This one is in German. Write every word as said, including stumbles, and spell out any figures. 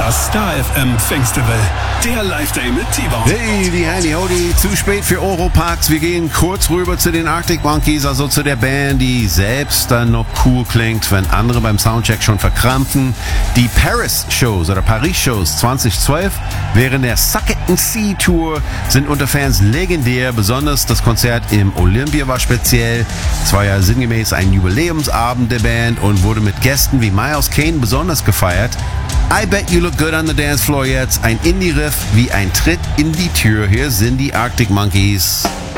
Das Star F M Festival, der Live-Day mit T-Bone. Hey, die Handy Hody, zu spät für Oropax. Wir gehen kurz rüber zu den Arctic Monkeys, also zu der Band, die selbst dann noch cool klingt, wenn andere beim Soundcheck schon verkrampfen. Die Paris-Shows oder Paris-Shows zwanzig zwölf während der Suck It and See Tour sind unter Fans legendär. Besonders das Konzert im Olympia war speziell. Es war ja sinngemäß ein Jubiläumsabend der Band und wurde mit Gästen wie Miles Kane besonders gefeiert. I Bet You Look Good on the Dance Floor jetzt. Ein Indie-Riff wie ein Tritt in die Tür. Hier sind die Arctic Monkeys.